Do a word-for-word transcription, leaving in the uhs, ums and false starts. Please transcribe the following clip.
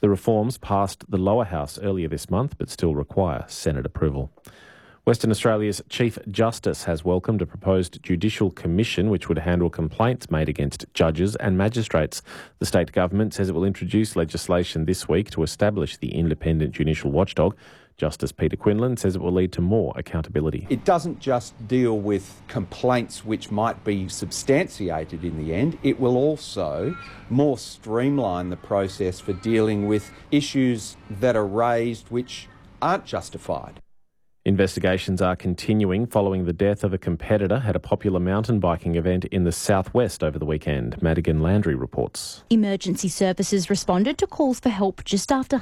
The reforms passed the lower house earlier this month but still require Senate approval. Western Australia's Chief Justice has welcomed a proposed judicial commission which would handle complaints made against judges and magistrates. The state government says it will introduce legislation this week to establish the independent judicial watchdog. Justice Peter Quinlan says it will lead to more accountability. It doesn't just deal with complaints which might be substantiated in the end. It will also more streamline the process for dealing with issues that are raised which aren't justified. Investigations are continuing following the death of a competitor at a popular mountain biking event in the southwest over the weekend. Madigan Landry reports. Emergency services responded to calls for help just after